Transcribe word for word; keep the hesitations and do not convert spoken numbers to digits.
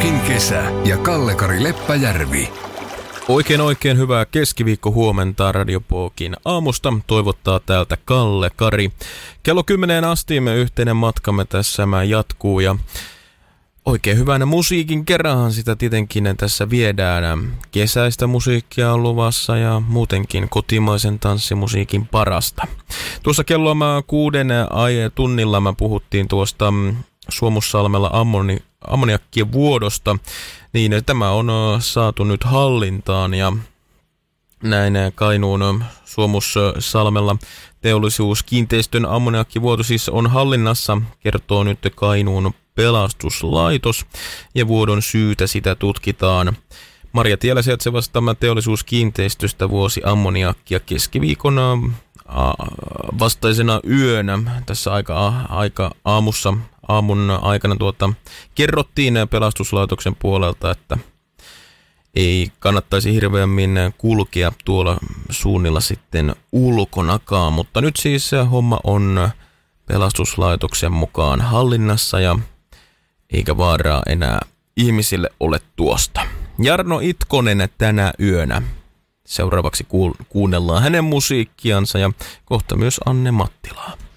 Pookin kesä ja Kalle-Kari Leppäjärvi. Oikein oikein hyvää keskiviikko huomenta Radio Pookin aamusta. Toivottaa täältä Kalle-Kari. Kello kymmeneen asti me yhteinen matkamme tässä mä jatkuu ja oikein hyvänä musiikin kerran sitä tietenkin tässä viedään. Kesäistä musiikkia on luvassa ja muutenkin kotimaisen tanssimusiikin parasta. Tuossa kello mä kuuden tunnilla mä puhuttiin tuosta Suomussalmella ammoni, ammoniakkien vuodosta, niin tämä on saatu nyt hallintaan ja näin Kainuun Suomussalmella teollisuuskiinteistön ammoniakkivuoto siis on hallinnassa, kertoo nyt Kainuun pelastuslaitos ja vuodon syytä sitä tutkitaan. Marjatiellä sijaitsevasta teollisuuskiinteistöstä vuosi ammoniakkia keskiviikona vastaisena yönä tässä aika, aika aamussa aamun aikana tuota, kerrottiin pelastuslaitoksen puolelta, että ei kannattaisi hirveämmin kulkea tuolla suunnilla sitten ulkonakaan, mutta nyt siis homma on pelastuslaitoksen mukaan hallinnassa ja eikä vaaraa enää ihmisille ole tuosta. Jarno Itkonen tänä yönä. Seuraavaksi kuunnellaan hänen musiikkiansa ja kohta myös Anne Mattilaa.